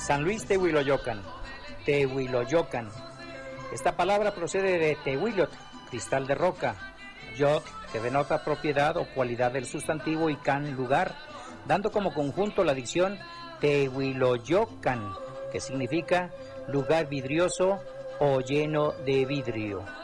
San Luis Tehuiloyocan. Tehuiloyocan. Esta palabra procede de tehuilot, cristal de roca, yot, que denota propiedad o cualidad del sustantivo, y can, lugar, dando como conjunto la dicción Tehuiloyocan, que significa lugar vidrioso o lleno de vidrio.